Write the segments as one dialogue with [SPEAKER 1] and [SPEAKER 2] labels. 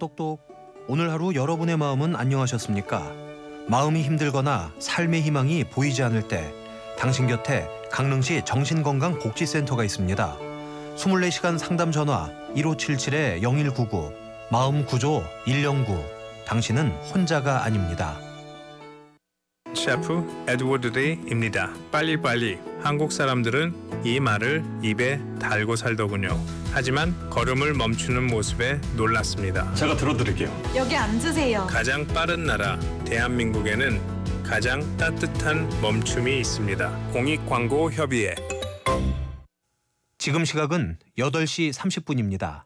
[SPEAKER 1] 똑똑. 오늘 하루 여러분의 마음은 안녕하셨습니까? 마음이 힘들거나 삶의 희망이 보이지 않을 때 당신 곁에 강릉시 정신건강복지센터가 있습니다. 24시간 상담 전화 1577-0199 마음구조 109. 당신은 혼자가 아닙니다.
[SPEAKER 2] 셰프 에드워드 데이입니다. 빨리빨리. 한국 사람들은 이 말을 입에 달고 살더군요. 하지만 걸음을 멈추는 모습에 놀랐습니다.
[SPEAKER 3] 제가 들어드릴게요.
[SPEAKER 4] 여기 앉으세요.
[SPEAKER 2] 가장 빠른 나라 대한민국에는 가장 따뜻한 멈춤이 있습니다. 공익광고협의회.
[SPEAKER 1] 지금 시각은 8시 30분입니다.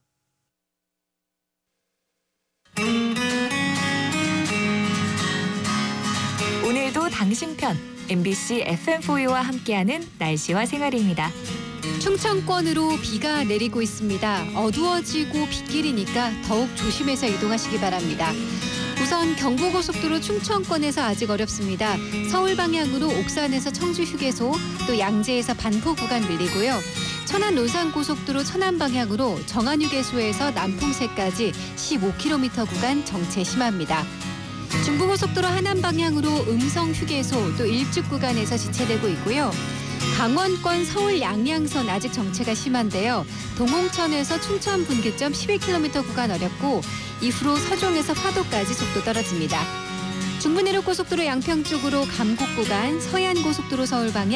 [SPEAKER 5] 오늘도 당신 편 MBC FM4U와 함께하는 날씨와 생활입니다.
[SPEAKER 6] 충청권으로 비가 내리고 있습니다. 어두워지고 빗길이니까 더욱 조심해서 이동하시기 바랍니다. 우선 경부고속도로 충청권에서 아직 어렵습니다. 서울 방향으로 옥산에서 청주 휴게소, 또 양재에서 반포 구간 밀리고요. 천안 논산고속도로 천안 방향으로 정안 휴게소에서 남풍새까지 15km 구간 정체 심합니다. 중부고속도로 하남 방향으로 음성 휴게소, 또 일죽 구간에서 지체되고 있고요. 강원권 서울 양양선 아직 정체가 심한데요. 동홍천에서 춘천 분기점 11km 구간 어렵고 이후로 서종에서 파도까지 속도 떨어집니다. 중부내륙고속도로 양평 쪽으로 감곡 구간, 서해안고속도로 서울 방향